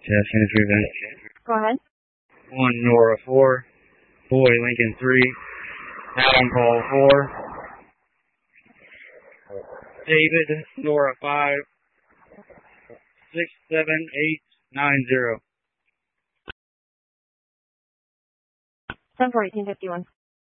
Jeff Henry Event. Go ahead. 1 Nora 4, Boy Lincoln 3, Adam Paul 4, David Nora 5, 67890. 10-4, 1851.